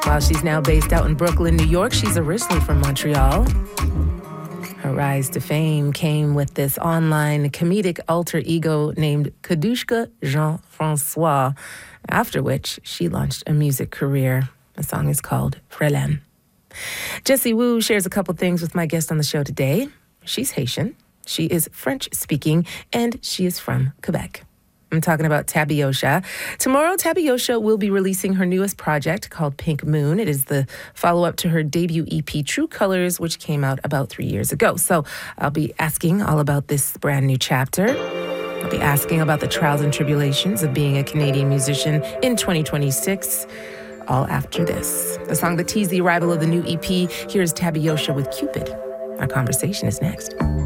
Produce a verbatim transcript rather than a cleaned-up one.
While she's now based out in Brooklyn, New York, she's originally from Montreal. Her rise to fame came with this online comedic alter ego named Kadushka Jean-Francois, after which she launched a music career. The song is called Frélène. Jessie Woo shares a couple things with my guest on the show today. She's Haitian, she is French-speaking, and she is from Quebec. I'm talking about Tabiosha. Tomorrow, Tabiosha will be releasing her newest project called Pink Moon. It is the follow-up to her debut E P, True Colors, which came out about three years ago. So I'll be asking all about this brand new chapter. I'll be asking about the trials and tribulations of being a Canadian musician in twenty twenty-six. All after this. The song that teased the arrival of the new E P. Here's Tabiosha with Cupid. Our conversation is next.